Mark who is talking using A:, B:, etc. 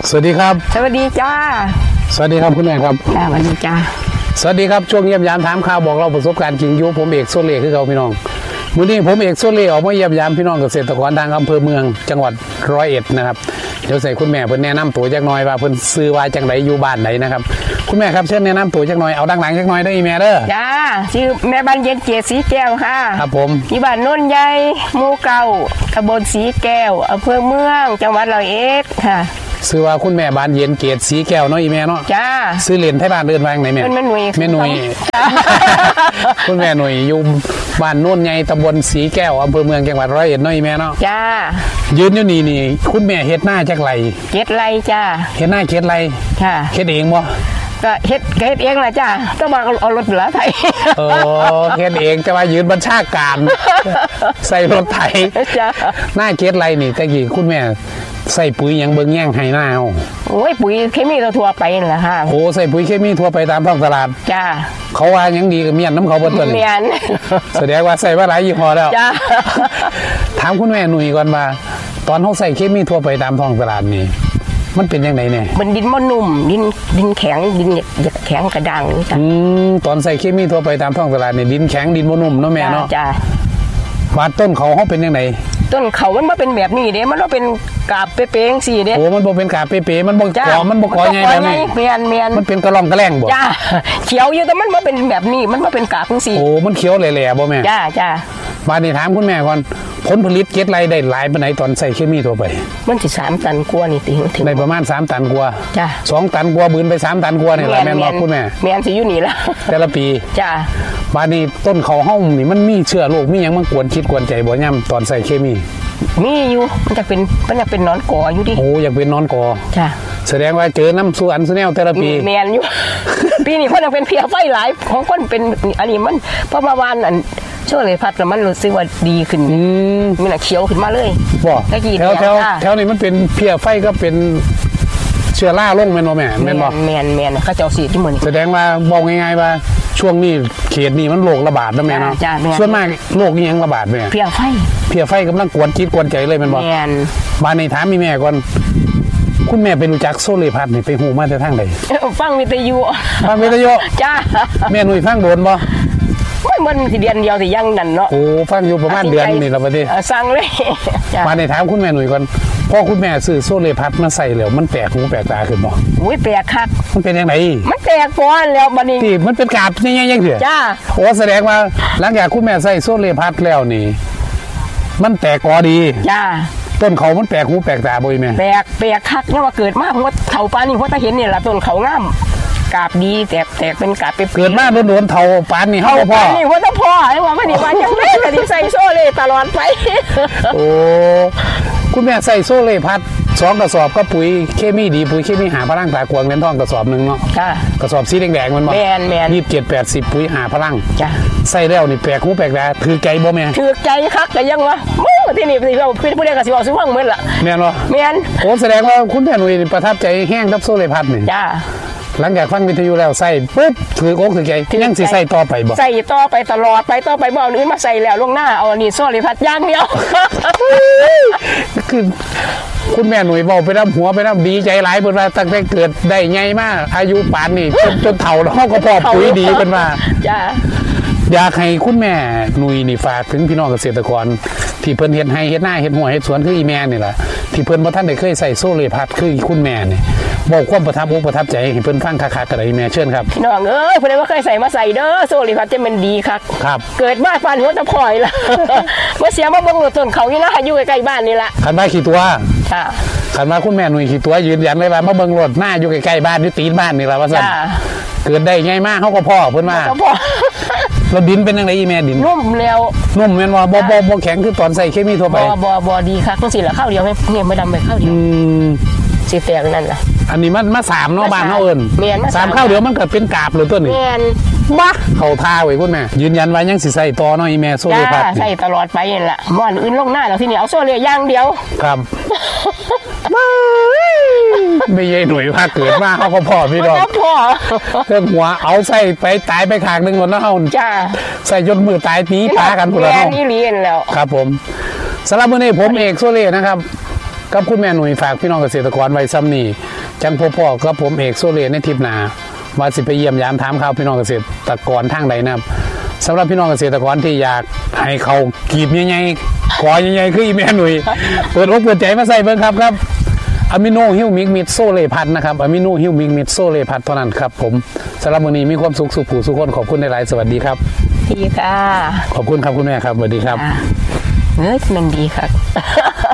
A: สวัสดีครับ
B: สวัสดีจ้า
A: สวัสดีครับคุณแม่ครับ
B: สวัสดีจ้า
A: สวัสดีครับช่วงเยี่ยมยามถามข่าวบอกเราประสบการณ์จริงอยู่ผมเอกโซเล่คือเขาพี่น้องมื้อนี้ผมเอกโซเล่ออกมาเยี่ยมยามพี่น้องเกษตรกรทางอำเภอเมืองจังหวัด101นะครับเดี๋ยวใส่คุณแม่เพิ่นแนะนำตัวจักหน่อยว่าเพิ่นซื้อว่าจังไดอยู่บ้านไหนนะครับคุณแม่ครับเชิญแนะนำตัวจักหน่อยเอาดังหลังจักหน่อยได้อีแม่เด้อ
B: จ้าชื่อแม่บานเย็นเกียรติสีแก้วค่ะ
A: ครับผม
B: ที่บ้านโน่นใหญ่หมู่เก่าตำบลสีแก้วอำเภอเมืองจังหวัด101ค่ะ
A: ซื้อว่าคุณแม่บานเย็นเกตสีแก้วเนาะอีแม่เนาะ
B: จ้า
A: ซื้อเหรียญไทยบ้านเดินวางไหนแม่
B: แม่หนุ่ย
A: คุณแม่หนุ่ยอยู่บ้านโน่นใหญ่ตำบลสีแก้วอำเภอเมืองจังหวัด101เนาะอีแม่เนาะ
B: จ้า
A: ยืนอยู่นี่คุณแม่เฮ็ดหน้าจักไร
B: เฮ็ดไรจ้า
A: เฮ็ดหน้าเฮ็ดไร
B: ค่ะ
A: เฮ็ดเองบ่
B: ก็เฮ็ดเองแหละจ้าต้องมาเอารถเหลือไถ
A: เฮ็ดเองแต่ว่ายืนบัญชาการใส่รถไถ
B: จ้า
A: หน้าเฮ็ดไรนี่ตะกี้คุณแม่ใส่ปุ๋ยยังเบิ่งแย่งให้หน้าเอา
B: โอ้ยปุ๋ยเคมีทั่วไปนั่นแหละค่ะ
A: โอ้ใส่ปุ๋ยเคมีทั่วไปตามท้องตลาด
B: จ้า
A: เขาว่ายังดีกับเมียนน้ำเขาบ่ต้น
B: เมียน
A: แสดงว่าใส่ว่าหลายยี่ห้อแล้ว
B: จ้า
A: ถามคุณแม่หนุ่ยก่อนว่าตอนเขาใส่เคมีทั่วไปตามท้องตลาดนี่มันเป็นยังไงเนี่ย
B: มันดินมันนุ่มดินแข็งดินแข็งกระด้างจ้ะ
A: ตอนใส่เคมีทั่วไปตามท้องตลาดนี่ดินแข็งดินบ่นุ่มเนาะแม่เนาะ
B: จ้า
A: บาดต้นเขาเป็นยังไง
B: ต้นเขามันมาเป็นแบบนี้เด้มันว่าเป็นกาบเป๊ะๆสิเด้
A: โอ้มันบ่เป็นกาบเป๊ะๆมันบ่กอมันบ่กอใหญ่แบบนี้
B: เมียน
A: มันเป็นกระรองกระแรงบ่
B: จ้าเขียวอยู่แต่มันบ่เป็นแบบนี้มันบ่เป็นกาบจังซี่
A: โอ้มันเขียวแหล่ๆบ่แม่
B: จ้า
A: บาดนี้ถามคุณแม่ก่อนผลผลิตเก็ดไรได้หลายปานไหนตอนใส่เคมีทั่วไป
B: มันสิ3ตันกว่านี่ถึง
A: ได้ประมาณ3ตันกว่า
B: จ้า
A: 2ตันกว่าบืนไป3ตันกว่านี่แหละแม่นบ่คุณแม่
B: แม่นสิอยู่นี่ล่ะ
A: แต่ละปี
B: จ้า
A: บาดนี้ต้นเขาเฮานี่มันมีเชื้อโรคมีหยังมากวนคิดกวนใจบ่ย่ำตอนใส่เคมี
B: มีอยู่มันจะเป็นนอนกออยู่ดิ
A: โอ้อยากเป็นนอนกอ
B: จ้ะ
A: แสดงว่าเจอน้ำสู้อันสู้แนวแต่ละปี
B: แมนอยู่ ปีนี้คนยังเป็นเพียไฟหลายของคนเป็นอันนี้มันเพราะมาวานอันช่วงเลยพัดแล้วมันรู้สึกว่าดีขึ้นมีหนักเขียวขึ้นมาเลย
A: บ่แถวนี้มันเป็นเพียไฟก็เป็นเชื้อราลงแม่นบ่แม่แม่นบ่
B: แมนเขาเจ้าสีที่มื้อนี้
A: แสดงว่าบอกง่ายๆว่าช่วงนี้เขตนี้มันโรคระบาดนะแม่เนาะส่วนมากโรคนี้ยังระบาดแม่
B: เพียไฟ
A: กำลังกวนคิดกวนใจเลยแม่นบ่บ้านในถามมีแม่ก่อนคุณแม่ไปรู้จักโซเลพัดนี่ไปหูมาแต่ทางใด
B: ฟังวิทยุจ้า
A: แม่หนุ่ยฟังโดนบ่
B: มันสิเดือนเดียวสิยังนั่นเนาะ
A: โอ้ฟังอยู่ประมาณเดือนนี่ล่ะบัดนี้
B: สั่งเลย
A: มาในถามคุณแม่หนุ่ยก่อนพ่อคุณแม่ซื้อโซเลพัดมาใส่แล้วมันแปลกหูแปลกตาขึ้นบ่
B: อุ้ยแปลกคัก
A: มันเป็นยังไง
B: มันแปลกก่อนแล้วบัดนี้
A: ที่มันเป็นกาบใหญ่ๆจังซี่
B: จ้า
A: โอ้แสดงว่าหลังจากคุณแม่ใส่โซเลพัดแล้วนี่มันแตกกอดี
B: จ้า
A: ต้นเขามันแปลกหูแปลกตาบ่อีแม่
B: แปลกคักเนี่ยว่าเกิดมาผมว่าเฒ่าปานนี้เพราะถ้าเห็นนี่ล่ะต้นเขางามกาบดีแตกเป็นกาบเ
A: กิดมาโดนเฒ่าปานนี่เฮาพ่อ
B: นี่ว่าต้องพ่อไอ้ว่ามันนี่ว่าจังได๋ก็สิใส่โซเล่ตลอดไป
A: โอ้คุณแม่ใส่โซเล่พัด2กระสอบก็ปุ๋ยเคมีดีปุ๋ยเคมีหาพลังตากวางเงินทองกระสอบนึงเนาะ
B: จ้าก
A: ระสอบสีแดงๆมันบ่
B: แม่น
A: 27-80ปุ๋ยหาพลัง
B: จ้า
A: ใส่แล้วนี่แปลกหูแปลกตาถือใจบ่แม่
B: ถือใจคักก็ยังวะที่นี่เราผู้ใดก็สิเว้าสิฟังเหมือนล่ะ
A: แม่นบ่
B: แม่น
A: โอ้แสดงว่าคุณแม่หนุ่ยประทับใจแห้งกับโซเล่พัดนี่
B: จ้า
A: หลังจากฟังวิทยุแล้วใส่ปุ๊บถืออกถือใจยังสิใส่ต่อไปบ่
B: ใส่ต่อไปตลอดไปต่อไปบ่เอาอื่นมาใส่แล้วลงหน้าเอานี่โซเล่พัดอย่างเดียว
A: คือคุณแม่หนุ่ยบอกไปน้ำหัวไปน้ำดีใจหลายเพิ่นว่าตั้งแต่เกิดได้ใหญ่มากอายุป่านนี่จนเฒ่าแล้วก็พอปุ๋ยดีเพิ่นว่า
B: จ้า
A: อยากให้คุณแม่หนุ่ยนี่ฝากถึงพี่น้องเกษตรกรที่เพิ่นเฮ็ดให้เฮ็ดหน้าเฮ็ดหัวเฮ็ดสวนคืออีแม่นี่ล่ะที่เพิ่นบ่ทันได้เคยใส่โซเลพัดคือคุณแม่นี่บอกความประทับใจให้เพิ่นฟังคักๆกันได้แม่เชิญครับ
B: พี่น้องเพิ่นว่าเคยใส่มาใส่เด้อโซเลพัดจะมันดีคัก
A: ครับ
B: เกิดมาปานหัวตะพอยล่ะบ่เสียมาเบิ่งต้นเขานี่นะอยู่ใกล้ๆบ้านนี่ล่ะ
A: คันว่าขี้ตัว
B: ค่ะ
A: คันว่าคุณแม่หนุ่ยขี้ตัวยืนยันเลยว่ามาเบิ่งรถหน้าอยู่ใกล้ๆบ้านอยู่ตีนบ้านนี่ล่ะว่าซั่นเกิดได้ไงมากเฮาก็พ่อเพิ่นว่าแล้วดินเป็นจังได๋อีแม่ดิน
B: นุ่มแล้ว
A: นุ่มแม่นว่าบ่แข็งคือตอนใส่เคมีทั่วไป
B: บ่ดีคักจังซี่ล่ะข้าวเดียวไม่ดำไปข้าวเดียวสิแตกนั่นล่ะ
A: อันนี้มันมา3เนาะบ้านเฮาเอิ้น3ข้าวเดียวมันก็เป็นกาบเลยตัวนี้
B: แม่น
A: บ้าเข้าท่าไว้คุณแม่ยืนยันว่ายังสิใส่ต่อเนาะอีแม่โซเล่พัด
B: ใส่ตลอดไปนั่นล่ะบ่อนอื่นลงหน้าแล้วที่นี่เอาโซเล่อย่างเดียว
A: ครับไม่ใช่หน่วยภาคเกิดมาเขาก็พอพี่น้องเครื่องหัวเอาใส่ไปตายไปขางนึงหมดแล้ว
B: จ้า
A: ใส่จนมือตายตีปลากันหมดแล้ว
B: นี่เรียนแล้ว
A: ครับผมสำหรับมื้อนี้ผมเอกโซเล่นะครับกับคุณแม่หนุ่ยฝากพี่น้องเกษตรกรไว้ซ้ำนี่จังพ่อกับผมเอกโซเลในทริปหน้าว่าสิไปเยี่ยมยามถามข่าวพี่น้องเกษตรกรทางใดนะครับสำหรับพี่น้องเกษตรกรที่อยากให้เขากีบใหญ่ๆขอใหญ่ๆคืออีแม่หนุ่ยเปิดอกเปิดใจมาใส่เบิ่งครับอะมิโนฮิวมิกมิดโซเลพัดนะครับอะมิโนฮิวมิกมิดโซเลพัดเท่านั้นครับผมสำหรับวันนี้มีความสุขสุขผู้สุขคนขอบคุณในหลายสวัสดีครับ
B: ดีค่ะ
A: ขอบคุณครับคุณแม่ครับสวัสดีครับ
B: เฮ้ยมันดีค่ะ